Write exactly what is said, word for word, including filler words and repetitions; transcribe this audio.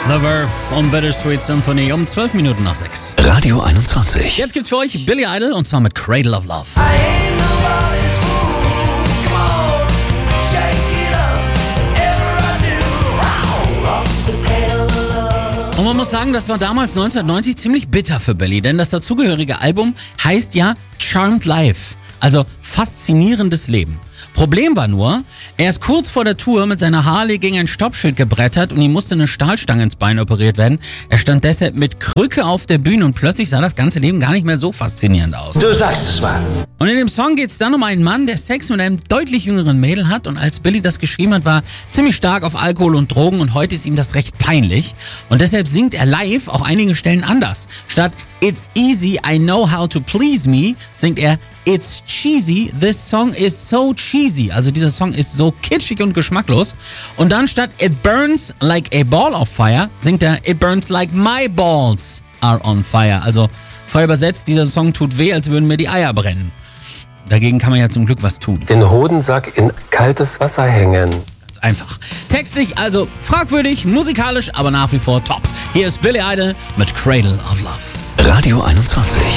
The Verve und Bittersweet Symphony um zwölf Minuten nach sechs. Radio einundzwanzig. Jetzt gibt's für euch Billy Idol und zwar mit Cradle of Love. Und man muss sagen, das war damals neunzehnhundertneunzig ziemlich bitter für Billy, denn das dazugehörige Album heißt ja Charmed Life, also faszinierendes Leben. Problem war nur, er ist kurz vor der Tour mit seiner Harley gegen ein Stoppschild gebrettert und ihm musste eine Stahlstange ins Bein operiert werden. Er stand deshalb mit Krücke auf der Bühne und plötzlich sah das ganze Leben gar nicht mehr so faszinierend aus. Du sagst es mal. Und in dem Song geht es dann um einen Mann, der Sex mit einem deutlich jüngeren Mädel hat und als Billy das geschrieben hat, war ziemlich stark auf Alkohol und Drogen und heute ist ihm das recht peinlich. Und deshalb singt er live auch einigen Stellen anders. Statt It's easy, I know how to please me, singt er It's cheesy, this song is so cheesy. Also dieser Song ist so kitschig und geschmacklos. Und dann statt It burns like a ball of fire, singt er It burns like my balls are on fire. Also frei übersetzt, dieser Song tut weh, als würden mir die Eier brennen. Dagegen kann man ja zum Glück was tun. Den Hodensack in kaltes Wasser hängen. Ganz einfach. Textlich also fragwürdig, musikalisch aber nach wie vor top. Hier ist Billy Idol mit Cradle of Love. Radio einundzwanzig.